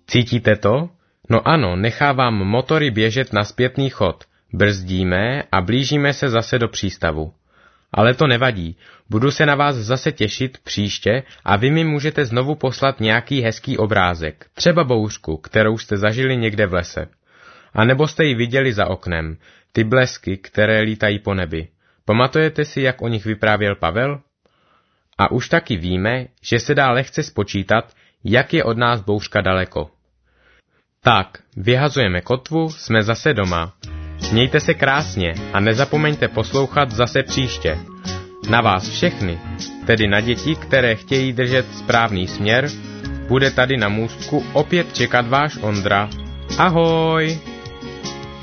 Cítíte to? No ano, nechávám motory běžet na zpětný chod. Brzdíme a blížíme se zase do přístavu. Ale to nevadí, budu se na vás zase těšit příště a vy mi můžete znovu poslat nějaký hezký obrázek, třeba bouřku, kterou jste zažili někde v lese. A nebo jste ji viděli za oknem, ty blesky, které lítají po nebi. Pamatujete si, jak o nich vyprávěl Pavel? A už taky víme, že se dá lehce spočítat, jak je od nás bouřka daleko. Tak, vyhazujeme kotvu, jsme zase doma. Mějte se krásně a nezapomeňte poslouchat zase příště. Na vás všechny, tedy na děti, které chtějí držet správný směr, bude tady na můstku opět čekat váš Ondra. Ahoj!